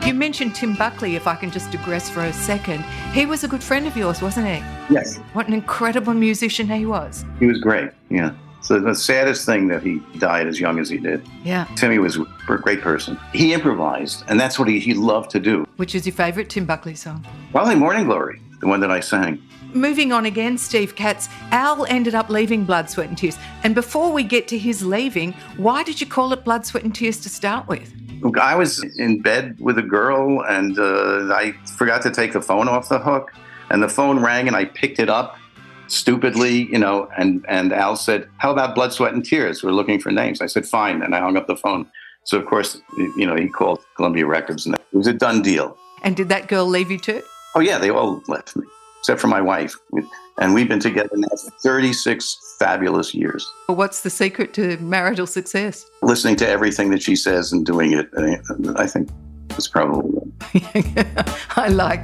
You mentioned Tim Buckley, if I can just digress for a second. He was a good friend of yours, wasn't he? Yes. What an incredible musician he was. He was great, yeah. So the saddest thing that he died as young as he did. Yeah. Timmy was a great person. He improvised, and that's what he loved to do. Which is your favourite Tim Buckley song? Probably Morning Glory, the one that I sang. Moving on again, Steve Katz, Al ended up leaving Blood, Sweat and Tears. And before we get to his leaving, why did you call it Blood, Sweat and Tears to start with? Look, I was in bed with a girl, and I forgot to take the phone off the hook, and the phone rang, and I picked it up stupidly, and Al said, "How about Blood, Sweat and Tears? We're looking for names." I said, "Fine," and I hung up the phone. So, of course, he called Columbia Records, and it was a done deal. And did that girl leave you too? Oh, yeah, they all left me, except for my wife. And we've been together now for 36 fabulous years. Well, what's the secret to marital success? Listening to everything that she says and doing it, I think, is probably it. I like